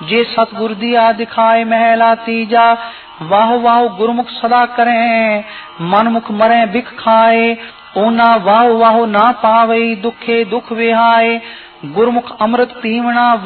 जे सतगुर दिया दिखाए महला तीजा। वाह वाह गुरमुख सदा करें, मनमुख मरे बिख खाए। ओना वाह वाह ना पावे, दुखे दुख विहाए। गुरमुख अमृत पीवना